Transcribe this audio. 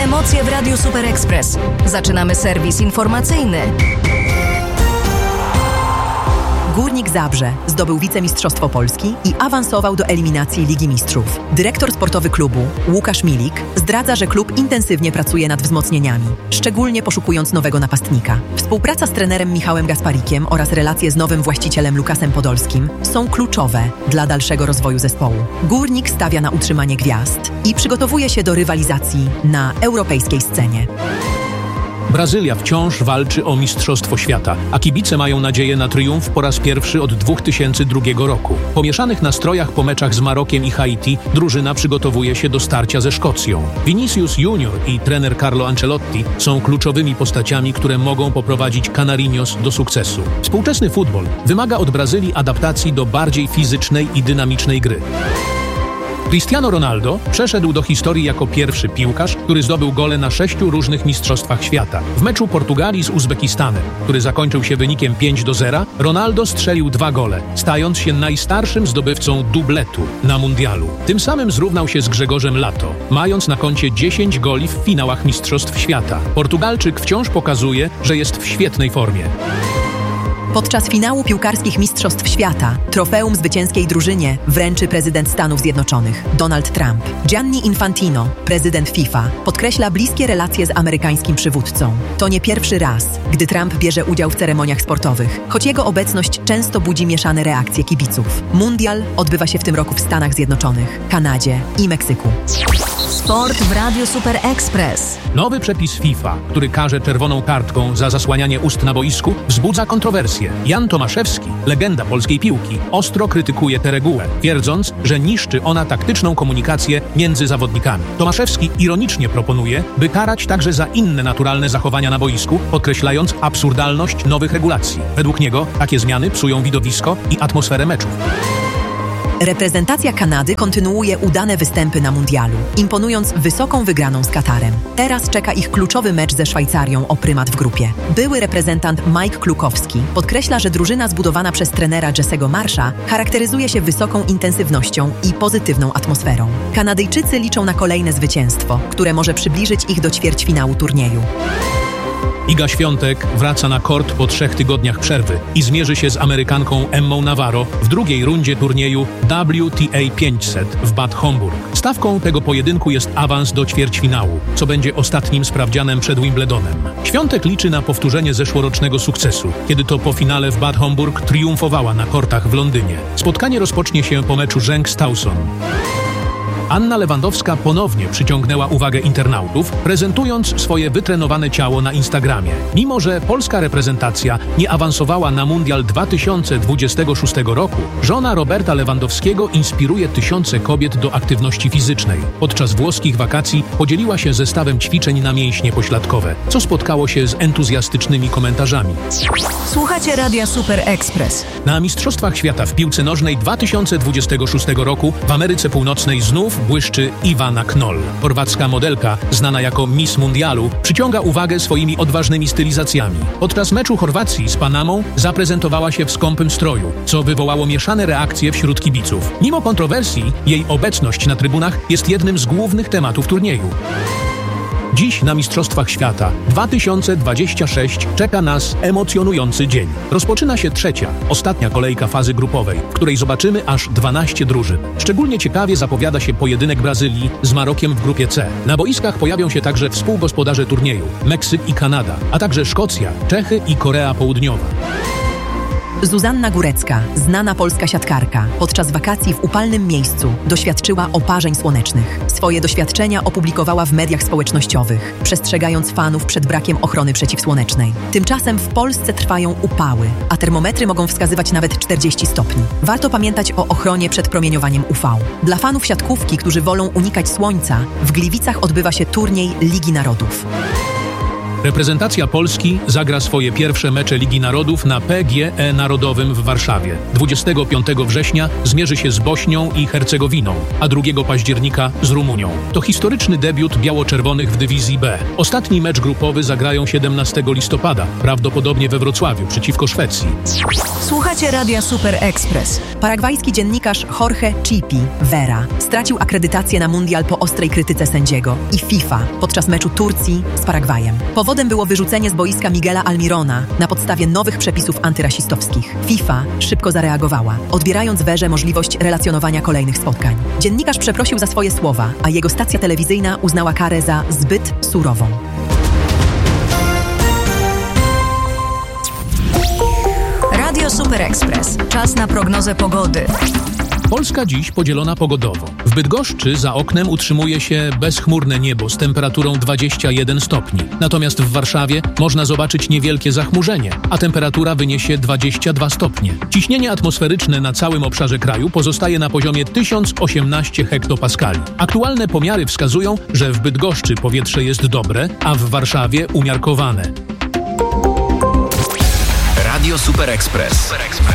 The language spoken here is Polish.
Emocje w Radiu Super Express. Zaczynamy serwis informacyjny. Górnik Zabrze zdobył wicemistrzostwo Polski i awansował do eliminacji Ligi Mistrzów. Dyrektor sportowy klubu, Łukasz Milik, zdradza, że klub intensywnie pracuje nad wzmocnieniami, szczególnie poszukując nowego napastnika. Współpraca z trenerem Michałem Gasparikiem oraz relacje z nowym właścicielem Lukasem Podolskim są kluczowe dla dalszego rozwoju zespołu. Górnik stawia na utrzymanie gwiazd i przygotowuje się do rywalizacji na europejskiej scenie. Brazylia wciąż walczy o Mistrzostwo Świata, a kibice mają nadzieję na triumf po raz pierwszy od 2002 roku. Po mieszanych nastrojach po meczach z Marokiem i Haiti drużyna przygotowuje się do starcia ze Szkocją. Vinicius Junior i trener Carlo Ancelotti są kluczowymi postaciami, które mogą poprowadzić Canarinos do sukcesu. Współczesny futbol wymaga od Brazylii adaptacji do bardziej fizycznej i dynamicznej gry. Cristiano Ronaldo przeszedł do historii jako pierwszy piłkarz, który zdobył gole na 6 różnych mistrzostwach świata. W meczu Portugalii z Uzbekistanem, który zakończył się wynikiem 5-0, Ronaldo strzelił 2 gole, stając się najstarszym zdobywcą dubletu na mundialu. Tym samym zrównał się z Grzegorzem Lato, mając na koncie 10 goli w finałach Mistrzostw Świata. Portugalczyk wciąż pokazuje, że jest w świetnej formie. Podczas finału piłkarskich Mistrzostw Świata trofeum zwycięskiej drużynie wręczy prezydent Stanów Zjednoczonych Donald Trump. Gianni Infantino, prezydent FIFA, podkreśla bliskie relacje z amerykańskim przywódcą. To nie pierwszy raz, gdy Trump bierze udział w ceremoniach sportowych, choć jego obecność często budzi mieszane reakcje kibiców. Mundial odbywa się w tym roku w Stanach Zjednoczonych, Kanadzie i Meksyku. Sport w Radiu Super Express. Nowy przepis FIFA, który karze czerwoną kartką za zasłanianie ust na boisku, wzbudza kontrowersje. Jan Tomaszewski, legenda polskiej piłki, ostro krytykuje tę regułę, twierdząc, że niszczy ona taktyczną komunikację między zawodnikami. Tomaszewski ironicznie proponuje, by karać także za inne naturalne zachowania na boisku, podkreślając absurdalność nowych regulacji. Według niego takie zmiany psują widowisko i atmosferę meczów. Reprezentacja Kanady kontynuuje udane występy na mundialu, imponując wysoką wygraną z Katarem. Teraz czeka ich kluczowy mecz ze Szwajcarią o prymat w grupie. Były reprezentant Mike Klukowski podkreśla, że drużyna zbudowana przez trenera Jesse'ego Marsha charakteryzuje się wysoką intensywnością i pozytywną atmosferą. Kanadyjczycy liczą na kolejne zwycięstwo, które może przybliżyć ich do ćwierćfinału turnieju. Iga Świątek wraca na kort po 3 tygodniach przerwy i zmierzy się z Amerykanką Emmą Navarro w drugiej rundzie turnieju WTA 500 w Bad Homburg. Stawką tego pojedynku jest awans do ćwierćfinału, co będzie ostatnim sprawdzianem przed Wimbledonem. Świątek liczy na powtórzenie zeszłorocznego sukcesu, kiedy to po finale w Bad Homburg triumfowała na kortach w Londynie. Spotkanie rozpocznie się po meczu Zheng-Stauson. Anna Lewandowska ponownie przyciągnęła uwagę internautów, prezentując swoje wytrenowane ciało na Instagramie. Mimo że polska reprezentacja nie awansowała na Mundial 2026 roku, żona Roberta Lewandowskiego inspiruje tysiące kobiet do aktywności fizycznej. Podczas włoskich wakacji podzieliła się zestawem ćwiczeń na mięśnie pośladkowe, co spotkało się z entuzjastycznymi komentarzami. Słuchacie Radia Super Express. Na Mistrzostwach Świata w piłce nożnej 2026 roku w Ameryce Północnej znów błyszczy Ivana Knoll. Chorwacka modelka, znana jako Miss Mundialu, przyciąga uwagę swoimi odważnymi stylizacjami. Podczas meczu Chorwacji z Panamą zaprezentowała się w skąpym stroju, co wywołało mieszane reakcje wśród kibiców. Mimo kontrowersji, jej obecność na trybunach jest jednym z głównych tematów turnieju. Dziś na Mistrzostwach Świata 2026 czeka nas emocjonujący dzień. Rozpoczyna się trzecia, ostatnia kolejka fazy grupowej, w której zobaczymy aż 12 drużyn. Szczególnie ciekawie zapowiada się pojedynek Brazylii z Marokiem w grupie C. Na boiskach pojawią się także współgospodarze turnieju, Meksyk i Kanada, a także Szkocja, Czechy i Korea Południowa. Zuzanna Górecka, znana polska siatkarka, podczas wakacji w upalnym miejscu doświadczyła oparzeń słonecznych. Swoje doświadczenia opublikowała w mediach społecznościowych, przestrzegając fanów przed brakiem ochrony przeciwsłonecznej. Tymczasem w Polsce trwają upały, a termometry mogą wskazywać nawet 40 stopni. Warto pamiętać o ochronie przed promieniowaniem UV. Dla fanów siatkówki, którzy wolą unikać słońca, w Gliwicach odbywa się turniej Ligi Narodów. Reprezentacja Polski zagra swoje pierwsze mecze Ligi Narodów na PGE Narodowym w Warszawie. 25 września zmierzy się z Bośnią i Hercegowiną, a 2 października z Rumunią. To historyczny debiut biało-czerwonych w dywizji B. Ostatni mecz grupowy zagrają 17 listopada, prawdopodobnie we Wrocławiu przeciwko Szwecji. Słuchacie Radia Super Express. Paragwajski dziennikarz Jorge Chipi Vera stracił akredytację na mundial po ostrej krytyce sędziego i FIFA podczas meczu Turcji z Paragwajem. Powodem było wyrzucenie z boiska Miguela Almirona na podstawie nowych przepisów antyrasistowskich. FIFA szybko zareagowała, odbierając Verze możliwość relacjonowania kolejnych spotkań. Dziennikarz przeprosił za swoje słowa, a jego stacja telewizyjna uznała karę za zbyt surową. Radio Super Express. Czas na prognozę pogody. Polska dziś podzielona pogodowo. W Bydgoszczy za oknem utrzymuje się bezchmurne niebo z temperaturą 21 stopni. Natomiast w Warszawie można zobaczyć niewielkie zachmurzenie, a temperatura wyniesie 22 stopnie. Ciśnienie atmosferyczne na całym obszarze kraju pozostaje na poziomie 1018 hektopaskali. Aktualne pomiary wskazują, że w Bydgoszczy powietrze jest dobre, a w Warszawie umiarkowane. Radio Super Express.